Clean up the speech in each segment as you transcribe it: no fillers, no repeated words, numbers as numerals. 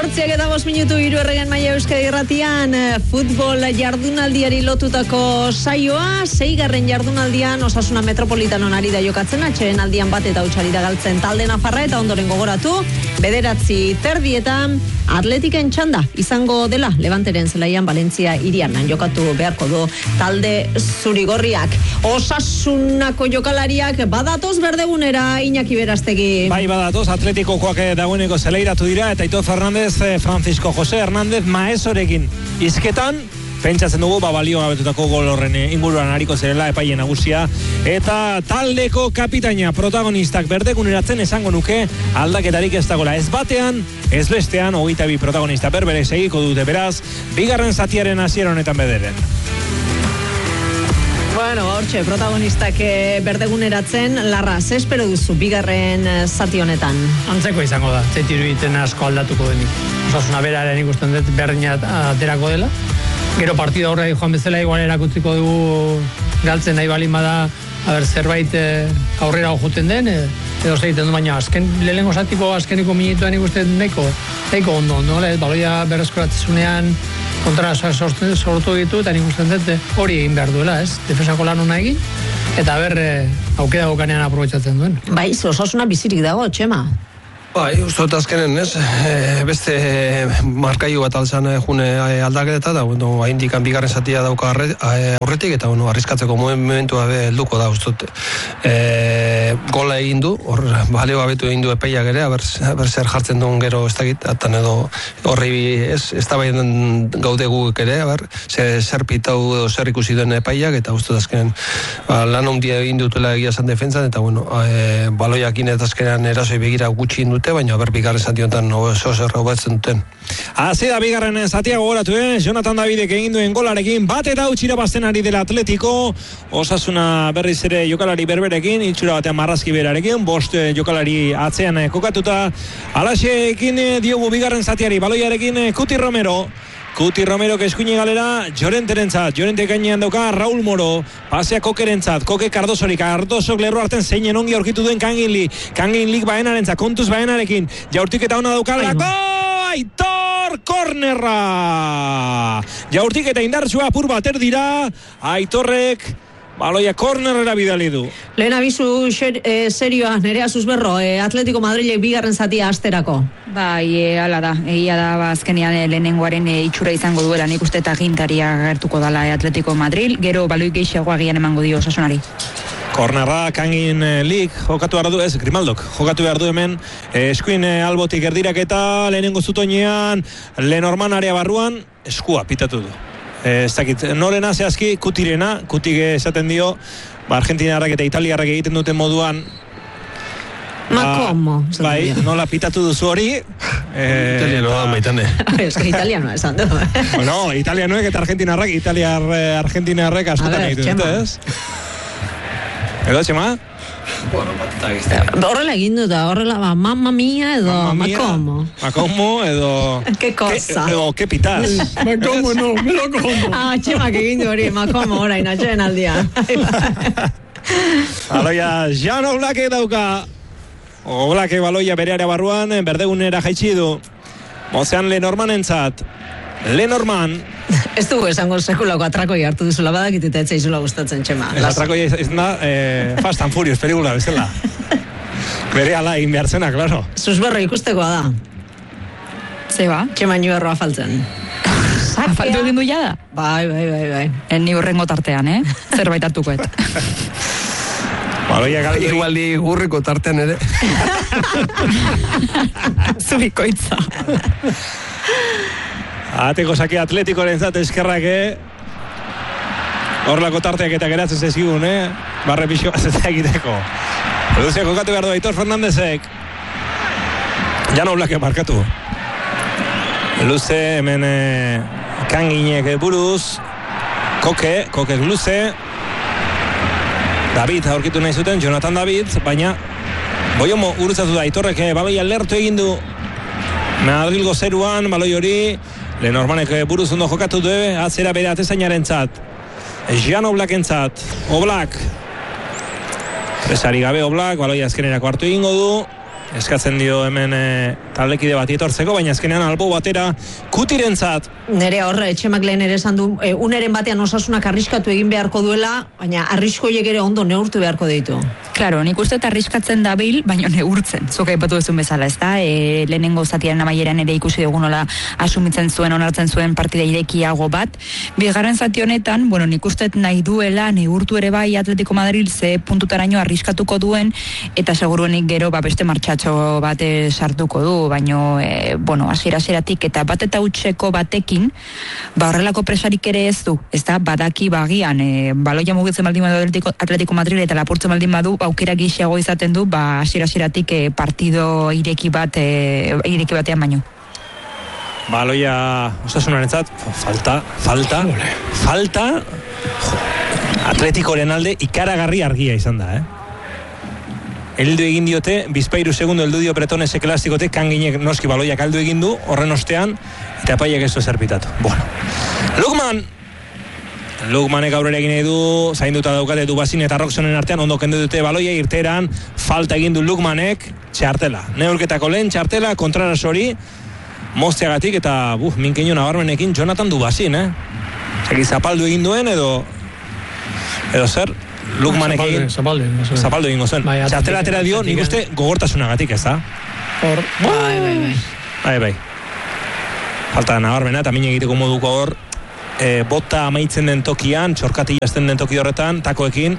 8:05 Hiru Erregen Maila Euskadi Irratian futbol jardunaldiari lotutako saioa, 6. jardunaldian Osasuna Metropolitanon ari da jokatzen, atxeen aldian bat eta hutsari da galtzen talde nafarra, eta ondoren gogoratu 9:30 Atletiken txanda izango dela Levanteren zelaian Valentzia irianan jokatu beharko du talde zurigorriak. Osasunako jokalariak badatoz berdegunera, Iñaki Berastegi. Bai, badatoz, Atletikokoak dagoeneko zeleiratu dira, eta Aitor Fernandez, Francisco José Hernández Maesorekin izketan, pentsatzen dugu balio gabetutako gol horren inguruan ariko zerela epaile nagusia, eta taldeko kapitaina protagonistak berdeguneratzen esango nuke aldaketarik ez dagoela. Ez batean, ez bestean, 22 protagonista berberek segiko dute, beraz, bigarren zatiaren hasiera honetan bederen. Bueno, hortxe, protagonistak berdeguneratzen, Larra, ze espero duzu bigarren zati honetan? Antzeko izango da, zetiru egiten asko aldatuko denik. Osasuna beraren ikusten dut berdinat aterako dela. Gero partida horre joan bezala igual erakutziko dugu galtzen nahi balin bada, zerbait aurrera juten den, edo segiten du, baina lehenengo zatiko azkeniko minutuan ikusten nahiko ondo, baloia berreskuratzen kontra sortu ditu, eta ikusten dut hori egin behar duela, defensako lan hona egin, eta aukera gokanean aprobetxatzen duen. Bai, Osasuna bizirik dago, Txema. Bai, ustot azkenen, beste markailu bat alzan june aldaketa, eta haindikan bigarren zatia dauka aurretik, eta arriskatzeko momentua helduko da, ustot. Gola egin du, balio gabetu egin du epeiak ere, aber zer jartzen duen gero ez dakit, atan edo horri ez da baien gaude guk ere, zer pitau zer ikusi duen epeiak, eta ustot azkenen lan ondia egin dutela egia zan defentzan, eta baloiak eta azkenean erasoi begira gutxi indut, baina bigarren zationetan oso hobetzen duten. Hasi da bigarren zatia gogoratu, Jonathan Davidek egin duen golarekin, bat eta utxira bazten ari dela Atletiko, Osasuna berriz ere jokalari berberekin, itxura batean marrazki berarekin, 5 jokalari atzean kokatuta, alaxeekin diogu bigarren zatiari, baloiarekin Kuti Romero eskuini galera Llorenterentzat, Llorente gainean dauka Raúl Moro, pasea Kokerentzat, Koke Cardosorik, Cardosok lerro arten zeinen ongi aurkitu duen Kanginlik baenarentzat, kontuz baenarekin, jaurtiketa ona daukalako, Aitor kornerra! Jaurtiketa indartsua apur bater dira, Aitorrek baloia kornerera bidali du. Lehen abizu serioa, Nerea Susberro, Atletico Madrilek bigarren zatia asterako. Bai, hala da, egia da, azkenean lehenengoaren itxura izango duela, nik uste eta gintaria gertuko dala Atletico Madrid, gero baloi gehiago agian emango dio Osasunari. Kornerra Kanginlik jokatu behar du, Grimaldok jokatu behar du hemen, eskuin albotik erdirak eta lehenengo zutoinean, Lenorman area barruan, eskua pitatu du. Ez dakit, norena zehazki, Kutik esaten dio, Argentinarrak eta Italiarrak egiten duten moduan, Makomo. Bai, nola pitatu duzu hori. Italianoa, maitane. Ez que italianoa esan du. Bueno, italianoek eta Argentinarrek askotan egiten dute, ez? Edo, Txema? Horrela egin dut, horrela, mamma mia edo Makomo. Makomo edo... Ke cosa. Edo, ke pitas. Makomo no, me lo como. Txemak egin du hori, Makomo orain, atxeen aldia. Baloia, Jan Oblake dauka. Oblake baloia berearea barruan, berdegunera jaitsi du. Mozean Lenormanentzat. Lenorman. Ez dugu esango sekulako atrakoi hartu duzula, badakit eta etzaizula gustatzen, Txema. Atrakoi ez da, Fast and Furious pelikula bezala. Bere ala egin behar zena, klaro. Susberro ikustekoa da. Zeba? Txema Ñuerroa faltzen. Faltu egin du jada? Bai. Ni horrengo tartean, zerbait hartukoet. Igualdi gurriko tartean ere. Zubikoitza. Ateko sake Atletikoren zat eskerrak, horrelako tarteak eta geratzen zezkigun, barre pixo bat ez egiteko. Eduzia kokatu behar du Aitor Fernandezek. Jan Oblake markatu. Luze, hemen Kanginek buruz. Kokek luze. David aurkitu nahi zuten, Jonathan David, baina Boiomo urutzatu da, Aitorrek baloia lertu egin du Madrilgo zeruan, baloi hori Lenormanek buruz ondo jokatu du, atzera bere atezainaren zat. Jan Oblakentzat, Oblak. Presari gabe Oblak, baloia azkenerako hartu egingo du. eskatzen dio hemen taldekide bat etortzeko, baina azkenean albo batera Kutirentzat. Nere horre, Txemak lehen ere esan du, uneren batean Osasunak arriskatu egin beharko duela, baina arriskoiek ere ondo neurtu beharko ditu. Claro, nik uste arriskatzen dabil, baina neurtzen. Zuk aipatu duzun bezala, ez da? Lehenengo zatiaren amaieran ere ikusi dugu nola asumitzen zuen, onartzen zuen partida irekiago bat. Bigarren zati honetan, bueno, nik uste nahi duela, neurtu ere bai Atletico Madrid ze puntutaraino arriskatuko duen, eta seguruenik gero beste martxatxo bate sartuko du, baino, bueno, hasieratik eta bat eta hutseko batekin, horrelako presarik ere ez du, ez da, badaki bagian, baloia mugitzen baldin badu Atletico Madrid eta lapurtzen baldin badu, aukera gixeago izaten du, hasieratik partido ireki batean baino. Baloia Osasunarentzat falta Atleticoren alde ikaragarri argia izan da, Heldu egin diote, bizpairu segundo heldu dio Bretonese klasikote, kanginek noski baloiak aldu egin du, horren ostean, eta paiak ez du zerpitatu. Bueno, Lukmanek aurrera egin nahi du, zainduta daukate Dubazin eta Roxonen artean, ondo kendu dute baloia, irteran, falta egin du Lukmanek, txartela. Neurketako lehen txartela, kontraras hori, mozteagatik, eta minkeinu nabarmenekin Jonathan Dubazin, Zegi zapaldu egin duen, edo zer, Lukmanek egin zapaldu egingo zuen. Txartela atera dio, nik uste gogortasunagatik, ez da? Bai. Falta nabarmena, eta mine egiteko moduko hor, bota amaitzen den tokian, txorkati jazten den toki horretan, takoekin.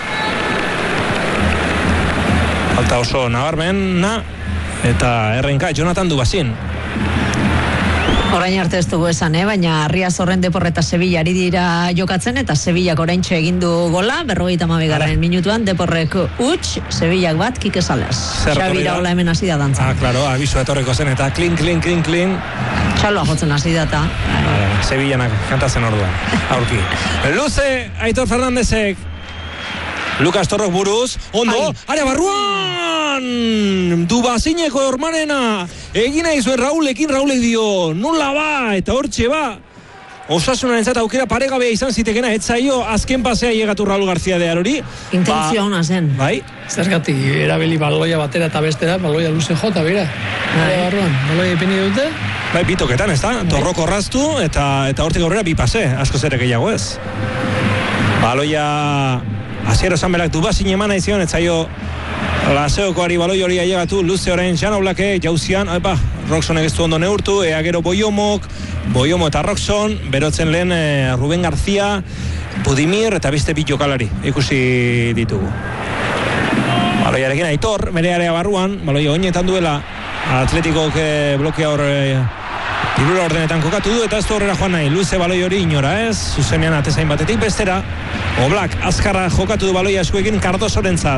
Falta oso nabarmena, eta errenka Jonathan Dubazin. Orain arte ez dugu esan, baina Riaz horren Deporreta Sevilla ari dira jokatzen, eta Sevillak oraintxe egin du gola, 52. minutuan, Deporrek huts, Sevillak bat, Kike Sales. Xabira hola hemen hasi da dantza. Claro, abisu etorreko zen, eta klin. Txaloa jotzen hasi da, eta Sevillanak kantazen orduan, aurki. Luze, Aitor Fernandezek, Lukas Torrok buruz, ondo, área barruan, Dubazineko ormanena, egina izuen Raulek dio, nula ba, eta hortxe ba, Osasunaren zata aukera paregabea izan zitekena, etzaio azken pasea llegatu Raul García de Arori. Intentzio hona zen. Bai? Zergatik, erabili baloia batera eta bestera, baloia luze jota, bera. Baloia ipini dute? Bai, bitoketan, ez da? Torroko orraztu, eta hortik aurrera bi pase, asko zere gehiago ez. Baloia Asiero Sanberak Dubazin emana izion, etzaio Laseokoari baloi hori ailegatu, luze orain Jan Oblake, jauzian, Roxonek ez du ondo neurtu, gero Boyomo eta Roxon, berotzen lehen Ruben García, Budimir eta beste bit jokalari, ikusi ditugu. Baloiarekin Aitor, bere area barruan, baloia oinetan duela, Atletikok blokea hor tirura ordenetan kokatu du, eta ez du horrela joan nahi, luze baloi hori inora ez, zuzenean atezain batetik bestera, Oblak azkarra jokatu du baloia eskuekin Cardosorentzat.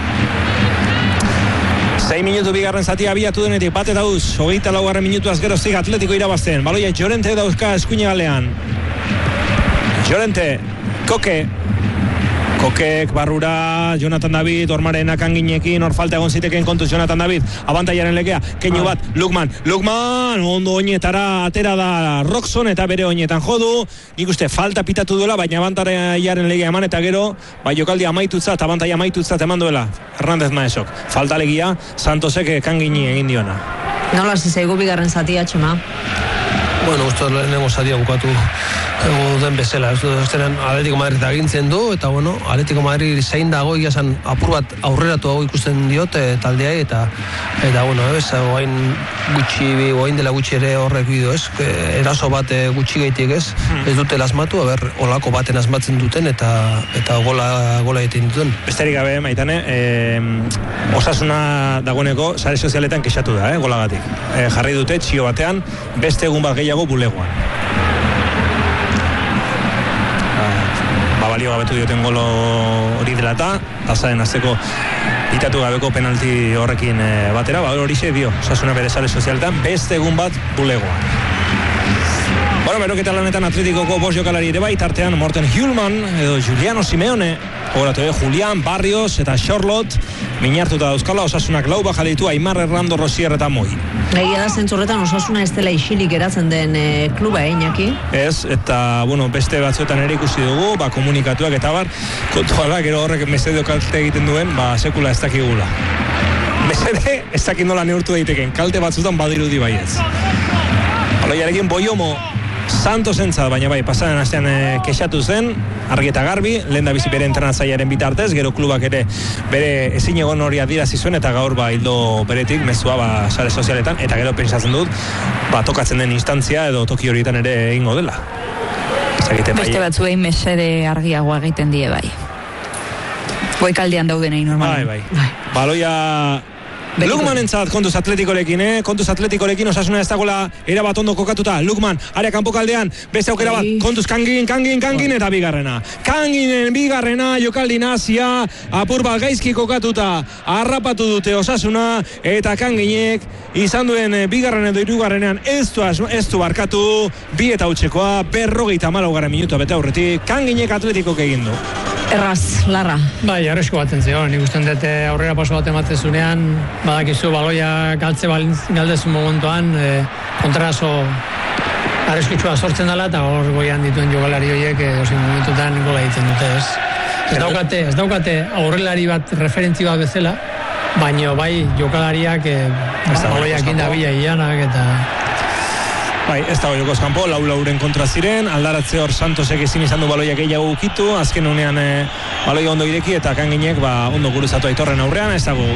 6 minutu bigarren zatia abiatu denetik, bat eta uz, 24 minutuaz geroztik Atletiko irabazten. Baloia Llorente dauzka eskuine galean. Llorente, Kokek barrura, Jonathan David, ormaren akanginekin, hor falta egon ziteken kontuz Jonathan David, abantaiaren legea, keinu bat, Lukman, ondo oinetara atera da Roxon eta bere oinetan jodu, nik uste falta pitatu duela, baina abantaiaren legea eman eta gero, bai jokaldi amaitutzat, abantaia amaitutzat eman duela, Hernández Maesok, falta legia, Santosek kangini egin diona. Nola zizaigu bigarren zatia, Txema? Bueno, uste lehenengo zatia bukatu den bezala. Zeren Atletico Madrid agintzen du, eta bueno, Atletico Madrid zein dago, iasan apur bat aurreratu hau ikusten diote taldeai, eta bueno, oain dela gutxi ere horrek bidu, ez? Eraso bat gutxi gaitik ez dute lasmatu, olako baten asmatzen duten, eta gola egiten duten. Besterik gabe, Maitane, Osasuna dagoeneko sare sozialetan kexatu da, golagatik. Jarri dute, txio batean, beste egun bat gehiago bulegoan. Balio gabetu dioten golo hori dela eta tasaren azteko pitatu gabeko penalti horrekin batera, hori xe dio Osasuna bere sare sozialetan beste egun bat bulegoan. Bueno, beroketa lanetan Atletikoko bost jokalari ere bai, tartean Morten Hjulman edo Juliano Simeone, horatu Julian, Barrios eta Charlotte minartuta dauzkala, Osasunak lau baja ditu Aimar, Hernando, Rosier eta Moi. Egia da zentzurretan Osasuna ez dela isilik geratzen den kluba, Iñaki? Ez, eta bueno, beste batzuetan ere ikusi dugu, komunikatuak eta kontua da, gero horrek mesedio kalte egiten duen, sekula ez dakigula. Mesede, ez dakit nola neurtu daiteken, kalte batzutan badirudi baiez. Baloiarekin Boiomo, Santos entzat, baina bai, pasaren astean kexatu zen, argi eta garbi, lehen da bizi bere entrenatzailearen bitartez, gero klubak ere bere ezin egon hori adierazi zuen, eta gaur hildo beretik, mezua sare sozialetan, eta gero pentsatzen dut, tokatzen den instantzia edo toki horietan ere egingo dela. Beste batzuei mesede argiagoa egiten die bai. Goikaldean daudenei normalen. Bai. Baloia Lukman entzat, kontuz atletikorekin Osasuna ez dagoela erabat ondo kokatuta. Lukman, area kanpokaldean, beste aukera bat, kontuz Kangin, eta bigarrena. Kanginen bigarrena, jokaldi nazia, apur bat gaizki kokatuta, harrapatu dute Osasuna, eta Kanginek izan duen bigarren edo hirugarrenean ez du barkatu, 2 eta hutsekoa, 54 minutua bete aurretik, Kanginek atletikok egin du. Erraz, Larra. Bai, arrisku baten zion, nik usten dut aurrera paso bat ematezunean, badakizu baloia galdezun momentuan, kontraso arriskitsua sortzen dela, eta hor goian dituen jokalari horiek, momentutan gola egiten dute, ez. Ez daukate aurrelari bat referentzi bat bezala, baina bai jokalariak baloiak indabila ianak, eta... Bai, ez dago jokoz kanpo, lauren kontra ziren, aldaratze hor Santosek ezin izan du baloiak gehiago ukitu, azken unean baloia ondo ireki eta Kanginek ondo guruzatu Aitorren aurrean, ez dago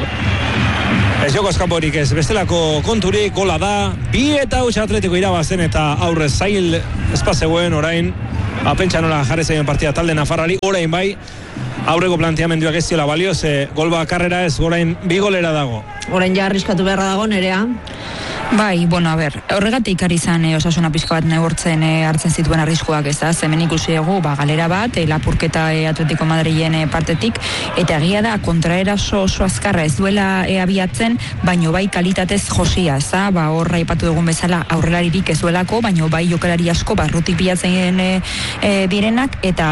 ez jokoz kanporik ez, bestelako konturik, gola da, 2 eta huts Atletiko irabazten eta aurrez zail espazegoen orain, pentsa nola jarri zaien partida talde nafarrari, orain bai, aurreko planteamenduak ez ziola balio, ze gol bakarrera ez, orain 2 golera dago. Orain ja arriskatu beharra dago, Nerea. Bai, bueno, horregatik ari izan Osasuna pixka bat neurtzen hartzen zituen arriskuak, ez da, zemen ikusi egu, galera bat, lapurketa Atletico Madrilen partetik, eta egia da, kontraeraso oso azkarra ez duela abiatzen, baino bai kalitatez josia, ez da, horra ipatu dugun bezala aurrelaririk ez duelako, baino bai jokalari asko barrutik bilatzen direnak, eta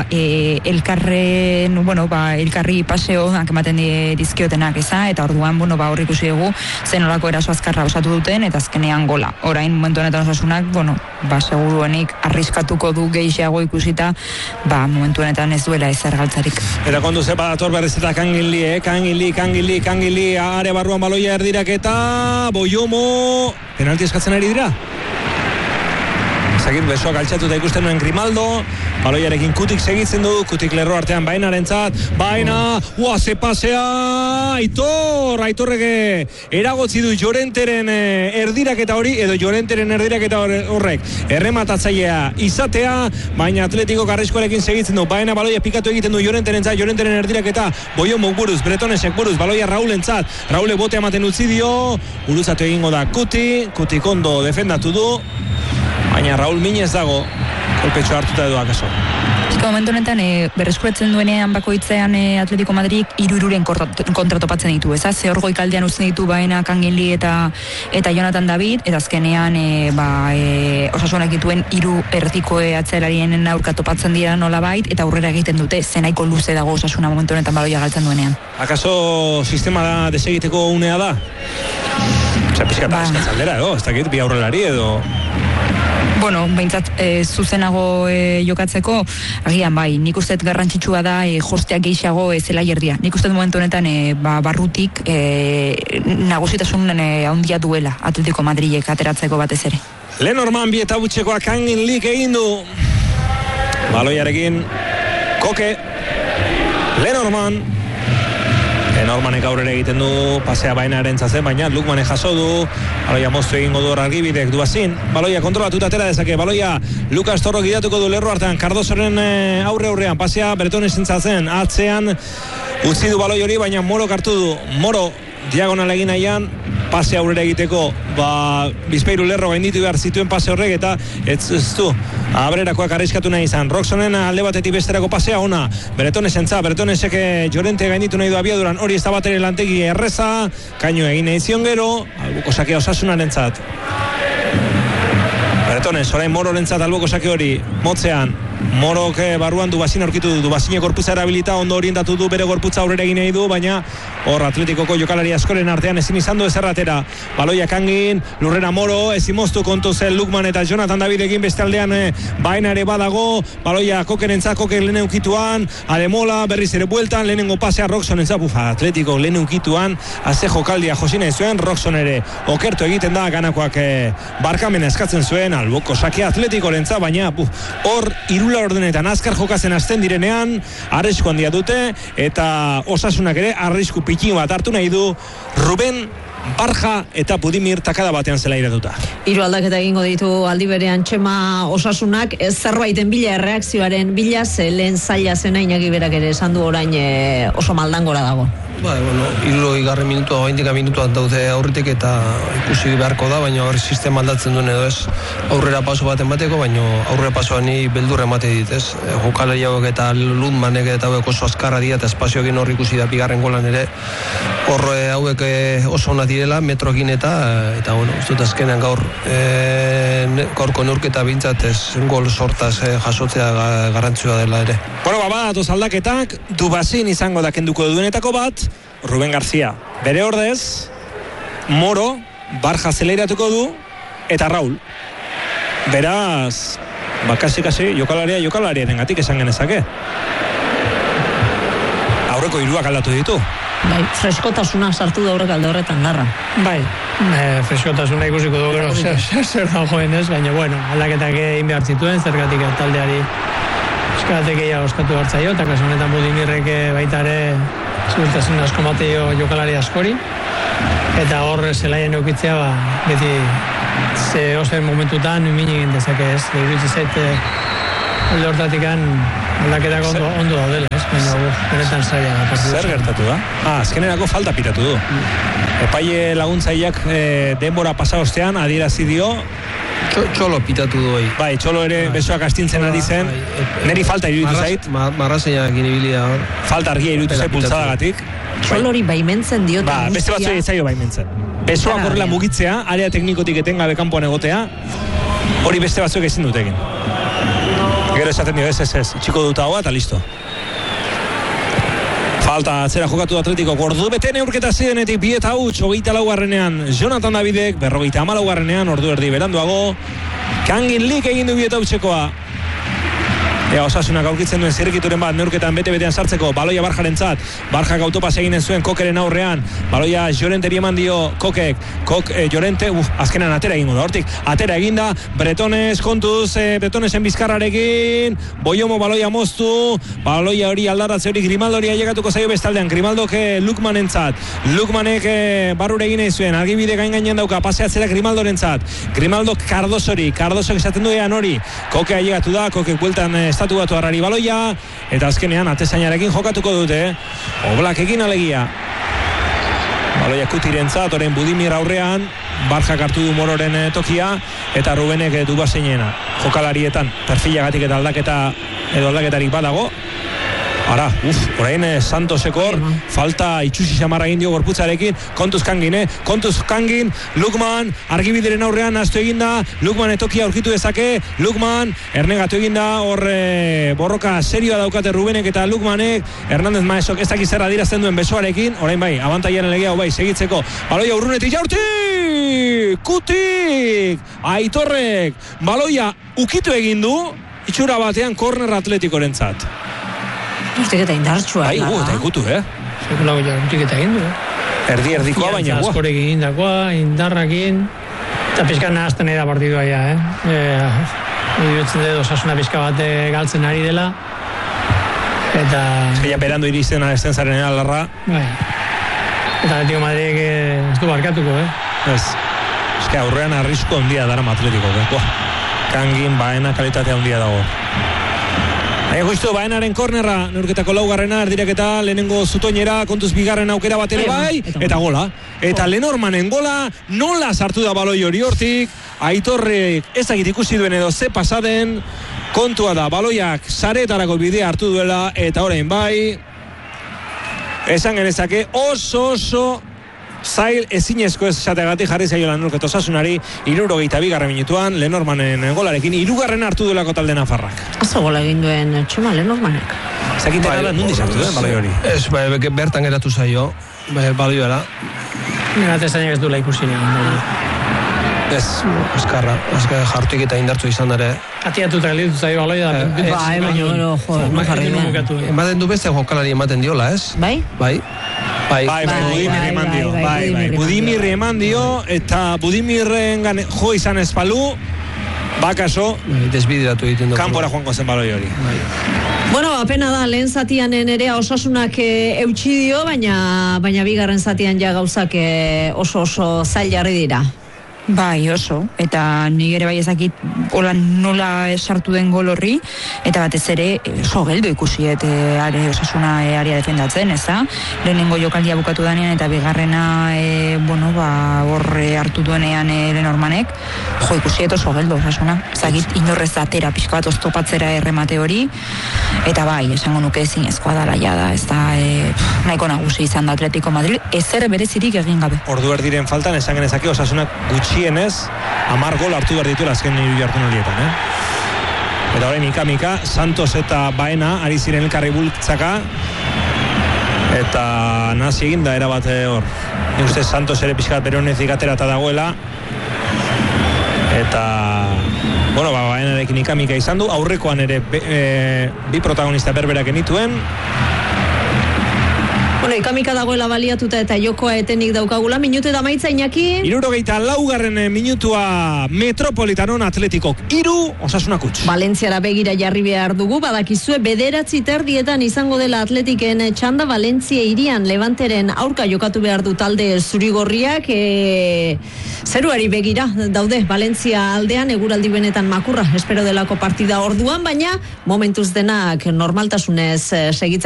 elkarri paseo ematen dizkiotenak, ez da, eta orduan, hor ikusi dugu, zenolako eraso azkarra osatu duten, eta azkenean gola. Orain momentu honetan Osasunak, seguruenik arriskatuko du gehiago ikusita, momentu honetan ez duela ezer galtzarik. Eta kondu zepa dator berriz eta Kangili, are barruan baloia erdirak eta Boiomo, penalti eskatzen ari dira? Zagir besoak altxatuta ikusten duen Grimaldo, baloiarekin Kutik segitzen du, Kutik lerro artean Bainarentzat, Baina, ze pasea, Aitorreke eragotzi du Llorenteren erdiraketa hori, edo Llorenteren erdiraketa horrek, errematatzailea izatea, baina Atletiko karrizkoarekin segitzen du, Baina baloia pikatu egiten du Llorenterentzat, Llorenteren erdiraketa, Boiomo buruz, Bretonesek buruz, baloia Raulentzat, Raule bote ematen utzi dio, uruzatu egingo da Kutik ondo defendatu du, baina Raul Minez dago, kolpetxo hartuta edo akaso. Momentu honetan, berreskuratzen duenean bakoitzean Atletico Madrid 3-3 kontratopatzen ditu, ez? Ze hor goikaldean uzten ditu Baena, Kanginli eta Jonathan David, eta azkenean Osasunak dituen 3 erdiko atzelarien aurka topatzen dira nolabait, eta aurrera egiten dute, zenaiko luze dago Osasuna momentu honetan baloia galtzen duenean. Akaso sistema da desegiteko unea da? Pizkata eskatzaldera edo, ez dakit, bi aurrelari edo... Behintzat zuzenago jokatzeko, agian bai, nik uste garrantzitsua da josteak gehiago zela jerdia. Nik uste momentu honetan barrutik nagusitasun handia duela Atletico Madrilek ateratzeko batez ere. Lenormand 2 eta hutsekoa Kanginlik egin du. Baloiarekin Koke, Lenormandek aurrera egiten du, pasea Bainaren zazen, baina Lukmanek jaso du, baloia moztu egingo du argibidek duazin, baloia kontrolatuta atera dezake, baloia Lukas Torro gidatuko du lerro hartan, Cardosoren aurrean, pasea Bretonesen zazen, atzean utzi du baloi hori, baina Moro hartu du, Moro diagonal egin nahian, pase aurrera egiteko, Bizpeiru lerro gainditu behar zituen pase horrek, eta ez du, abrerakoak arriskatu nahi izan. Roxonen alde batetik besterako pasea ona, Bretonesek Llorente gainditu nahi du abiaduran, hori ez da bateren lantegi erreza, kaino egin nahi zion gero, albuko sakea Osasunaren zat. Bretones, orain Mororen zat albuko sake hori, motzean, Morok barruan Dubazin aurkitu du. Dubazine gorputza erabilita, ondo orientatu du, bere gorputza aurrera egin nahi du, baina hor Atletikoko jokalari askoren artean ezin izan du ezerratera. Baloia Kangin, lurrera Moro, ezin moztu kontu zen Lukman eta Jonathan Davidekin, beste aldean baina ere badago, baloia Kokerentzat, Koke lehen eukituan, Ademola, berriz ere bueltan, lehenengo pasea Roxonentzat, Atletiko lehen eukituan, aze jokaldia josina zuen, Roxon ere okertu egiten da, ganakoak barkamena eskatzen zuen, alboko sakia Atletiko lentza, baina hor irula ordenetan azkar jokatzen hasten direnean, arrisku handia dute, eta Osasunak ere arrisku pikin bat hartu nahi du, Ruben Barja eta Budimir takada batean zela iratuta. Hiru aldaketa egingo ditu aldi berean Txema Osasunak, zerbaiten bila erreakzioaren bila, lehen zaila zena Iñaki berak ere esan du orain oso maldangora dago. Bueno, 60 minutua, 20 minutuak daude aurretik eta ikusi beharko da, baina hori sistema aldatzen duen edo ez aurrera paso baten bateko, baina aurrera pasoa ni beldurra emate dit, ez? Jokalari hauek eta Lundmanek eta hauek oso azkarra dira eta espazioekin hor ikusi da bigarren golan ere hor hauek oso ona direla metroekin eta bueno, ez dut azkenean gaurko neurketa bintzat ez gol sortaz jasotzea garrantzua dela ere. Bueno, badatoz aldaketak, Dubazin izango da kenduko duenetako bat, Ruben García bere ordez, Moro Barja zeleratuko du eta Raul. Beraz, kasi jokalariaren gatik esan genezake. Aurreko hiruak aldatu ditu. Bai, freskotasuna sartu da alde horretan Larra. Bai, freskotasuna ikusiko dugu gero zer dagoen ez, baina bueno, aldaketak egin behar zituen, zergatik taldeari eskatek gehiago oskatu hartzaio, eta kasu honetan Budimirrek baita ere ziurtasun asko mateo jokalari askori, eta hor zelaien eukitzea beti ze ozen momentutan min egin dezake ez, iruditze zait alde hortatikan aldaketak ondo daudela ez, baina benetan zaila da. Zer gertatu da? Azkenerako falta pitatu du. Epaile laguntzaileak denbora pasa ostean adierazi dio Txolo pitatu du hori. Bai, Txolo ere besoak astintzen ari zen. Neri falta iruditu zait. Marrazeinak inibilia hor. Falta argia iruditu zait pultzadagatik. Txolo hori baimentzen dio. Beste batzoi ez zaio baimentzen. Besoak horrela mugitzea, area teknikotik etengabe kanpoan egotea, hori beste batzuek ezin dut egin. Gero esaten dio, ez, txiko dut hau eta listo. Falta atzera jokatu Atletiko, ordu bete neurketa zidenetik 2-8, Jonathan Davidek, 54, ordu erdi beranduago, Kangin Lik egin du 2-8. Osasunak aurkitzen duen zirrikituren bat neurketan bete-betean sartzeko, baloia Barjarentzat, Barjak autopas eginen zuen Kokeren aurrean, baloia Llorenteri eman dio Kokek, Llorente, azkenan atera egingo da, hortik, atera eginda, Bretones kontuz, Bretonesen bizkarrarekin, Boiomo baloia moztu, baloia hori aldaratze hori Grimaldori ailegatuko zaio bestaldean, Grimaldok Lukmanentzat, Lukmanek barrure egin zuen, argibide gainean dauka, paseatzera Grimaldorentzat, Grimaldok Kardosok esaten du ean hori, Koke ailegatu da, Kokek bueltan estatu batu harrari baloia, eta azkenean atezainarekin jokatuko dute, Oblakekin alegia. Baloia Kutirentzat, oren Budimir aurrean, Barjak hartu du Mororen tokia, eta Rubenek Dubazeinena. Jokalarietan, perfilagatik eta aldaketarik badago. Ara, orain Santoseko falta itxusi xamarra egin dio gorputzarekin, kontuz Kangin, Lukman, argibideren aurrean astu eginda, Lukman etokia aurkitu dezake, Lukman, ernegatu eginda, hor borroka serioa daukate Rubenek eta Lukmanek, Hernández Maesok ez dakiz zerra dirazten duen besoarekin, orain bai, abantaiaren legea bai, segitzeko, baloia urrunetik jaurtik, Kutik, Aitorrek, baloia ukitu egin du, itxura batean korner Atletikorentzat. Urtik eta indartxua. Bai, eta ikutu, Sekulago ja, urtik eta egin du, Erdikoa baina, askorekin indakoa, indarrakin, eta pizkan nahazten da partidua ja, Irutzen dut Osasuna pizka bat galtzen ari dela, eta... Ja berandu iristen adesten zaren Larra. Bai, eta Atletico Madrid ez du barkatuko, Ez que aurrean arrisku handia dara Atletiko, Kangin, baena kalitatea handia dago. Justu, baenaren kornerra, neurketako laugarrena, erdiraketa, lehenengo zutoinera, kontuz bigarren aukera bat ere bai, eta gola. Eta Lenormanen gola, nola sartu da baloi hori hortik, Aitorrek ezagit ikusi duen edo ze pasaden, kontua da, baloiak saretarako bidea hartu duela, eta orain bai, esan genezake oso zail ezinezko ez esateagatik jarri zaiola neurketa Osasunari 62. minutuan Lenormanen golarekin 3. hartu duelako talde nafarrak. Azo gola egin duen Txema Lenormanek. Zakintera da nundi sartu duen baloi hori. Ez, bertan geratu zaio, balioera. Nena tezainak ez duela ikusi egin. Ez, eskarra, jartuik eta indartu izan ere. Atiatuta gelitu zaio baloi da. Ematen du beste jokalari ematen diola, ez? Bai? Bai. Budimirri eman dio, eta Budimirren jo izan espalu, bakaso, desbideratu egiten du. kanpora joango zen baloi hori. Bueno, apena da, lehen zatian nerea Osasunak eutxi dio, baina bigarren zatian ja gauzak oso zail jarri dira. Bai, oso, eta nik ere bai ezakit nola sartu den gol horri, eta batez ere oso geldo ikusi Osasuna aria defendatzen, eza? Lehenengo jokaldia bukatu danean eta bigarrena horre hartu duenean Lenormanek, ikusi oso geldo Osasuna, ezakit inorrez atera pixka bat oztopatzera erremate hori, eta bai, esango nuke ezinezkoa dela jada, ez da nahiko nagusi izan da Atletico Madrid, ezer berezirik egin gabe. Ordu erdiren faltan, esan genezake Osasunak gutxienez 10 gol hartu behar ditula azken 3 jardunaldietan, Eta orain mika, Santos eta Baena ari ziren elkarri bultzaka, eta nazi egin da erabat hor. Ni uste Santos ere pixkat bere honezik aterata dagoela, eta Baenarekin mika izan du, aurrekoan ere bi protagonista berberak genituen. Ikamika dagoela baliatuta eta jokoa etenik daukagula, minutu eta maitza Iñaki. 64. minutua Metropolitanon Atletikok 3, Osasunak 0. Valentziara begira jarri behar dugu, badakizue 9:30 izango dela Atletiken txanda, Valentzia hirian Levanteren aurka jokatu behar du talde zurigorriak, zeruari begira daude Valentzia aldean, eguraldi benetan makurra espero delako partida orduan, baina momentuz denak normaltasunez segitzen